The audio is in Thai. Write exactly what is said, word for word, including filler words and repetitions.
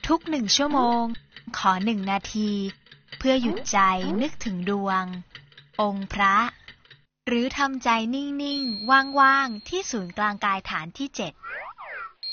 ทุกหนึ่งชั่วโมงขอหนึ่งนาทีเพื่อหยุดใจนึกถึงดวงองค์พระหรือทำใจนิ่งๆว่างๆที่ศูนย์กลางกายฐานที่เจ็ด